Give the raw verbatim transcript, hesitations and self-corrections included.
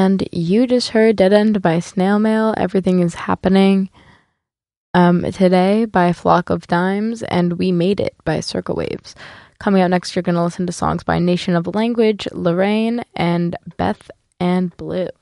And you just heard Dead End by Snail Mail. Everything is happening um, today by Flock of Dimes, and We Made It by Circle Waves. Coming out next, you're going to listen to songs by Nation of Language, Lorraine, and Beth and Blue.